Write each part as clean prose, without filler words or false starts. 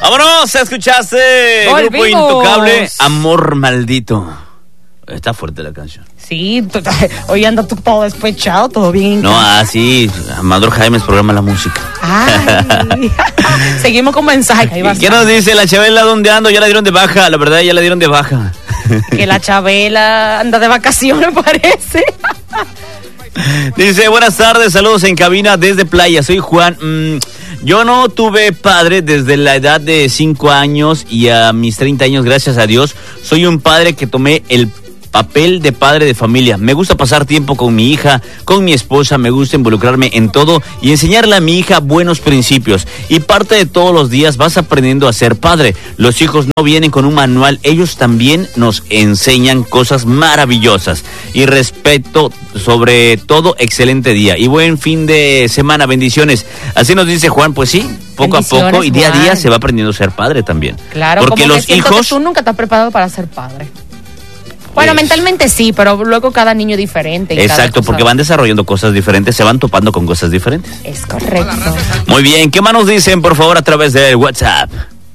Vámonos, escuchaste Volvimos. Grupo Intocable, Amor Maldito. Está fuerte la canción. Sí, hoy anda tú todo despechado, todo bien. No, así, Amador Jaimes programa la música. Ay. Seguimos con mensajes. ¿Qué nos dice la Chabela? ¿Dónde ando? Ya la dieron de baja, la verdad, ya la dieron de baja. Que la Chabela anda de vacaciones, parece. Dice, buenas tardes, saludos en cabina desde Playa, soy Juan. Yo no tuve padre desde la edad de 5 años y a mis 30 años, gracias a Dios, soy un padre que tomé el papel de padre de familia. Me gusta pasar tiempo con mi hija, con mi esposa, me gusta involucrarme en todo y enseñarle a mi hija buenos principios. Y parte de todos los días vas aprendiendo a ser padre. Los hijos no vienen con un manual, ellos también nos enseñan cosas maravillosas. Y respeto, sobre todo, excelente día y buen fin de semana, bendiciones. Así nos dice Juan, pues sí, poco a poco y día a día se va aprendiendo a ser padre también. Claro, porque como los que hijos... que tú nunca estás preparado para ser padre. Bueno, mentalmente sí, pero luego cada niño es diferente. Exacto, porque van desarrollando cosas diferentes, se van topando con cosas diferentes. Es correcto. Muy bien, ¿qué más nos dicen, por favor, a través del WhatsApp?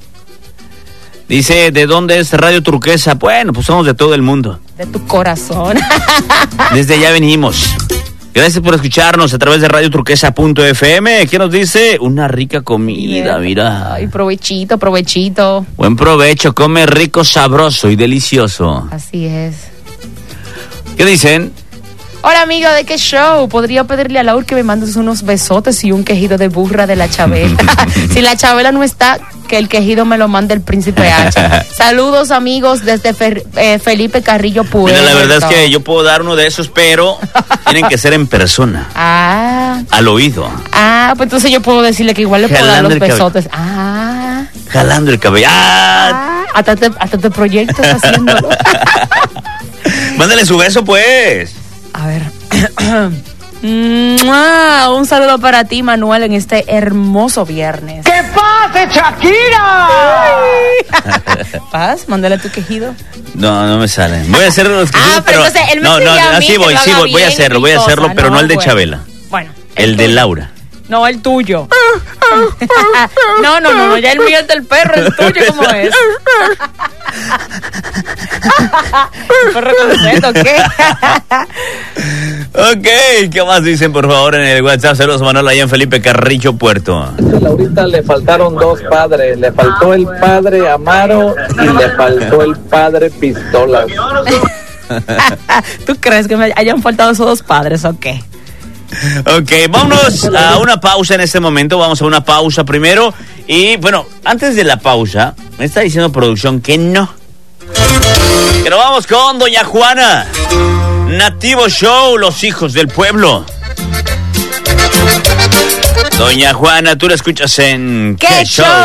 Dice, ¿de dónde es Radio Turquesa? Bueno, pues somos de todo el mundo. De tu corazón. Desde allá venimos. Gracias por escucharnos a través de radioturquesa.fm. ¿Qué nos dice? Una rica comida, mira. Ay, provechito, provechito. Buen provecho, come rico, sabroso y delicioso. Así es. ¿Qué dicen? Hola, amigo, ¿de qué show? ¿Podría pedirle a Laura que me mandes unos besotes y un quejido de burra de la Chabela? Si la Chabela no está, que el quejido me lo mande el Príncipe H. Saludos, amigos, desde Felipe Carrillo Puerto. Mira, la verdad es que yo puedo dar uno de esos, pero tienen que ser en persona. Ah. Al oído. Ah, pues entonces yo puedo decirle que igual le puedo dar los besotes. Jalando el cabello. Hasta te proyectas haciéndolo. Mándale su beso, pues. A ver. Un saludo para ti, Manuel, en este hermoso viernes. ¡Que pase, Shakira! Paz, mándale tu quejido. No me salen. Voy a hacer los quejidos, pero entonces él me voy a hacerlo, pero no el de Chabela. Bueno. El de Laura. No, el tuyo. No, ya el mío es del perro, el tuyo, ¿cómo es? ¿El perro con seto, qué? Ok, ¿qué más dicen, por favor, en el WhatsApp? Saludos, Manuel, allá en Felipe Carrillo Puerto. A Laurita le faltaron dos padres. Le faltó el padre Amaro y le faltó el padre Pistolas. ¿Tú crees que me hayan faltado esos dos padres o qué? Ok, vámonos a una pausa en este momento. Vamos a una pausa primero. Y bueno, antes de la pausa, me está diciendo producción que no. Que nos vamos con Doña Juana. Nativo Show, los hijos del pueblo. Doña Juana, tú la escuchas en ¿Qué show?